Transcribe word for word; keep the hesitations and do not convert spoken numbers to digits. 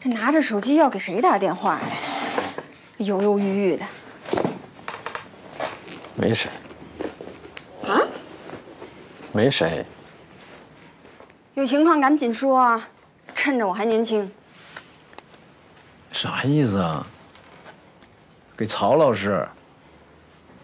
这拿着手机要给谁打电话呀？犹犹豫豫的。 没谁。 啊？ 没谁。 有情况赶紧说啊，趁着我还年轻。 啥意思啊？给曹老师。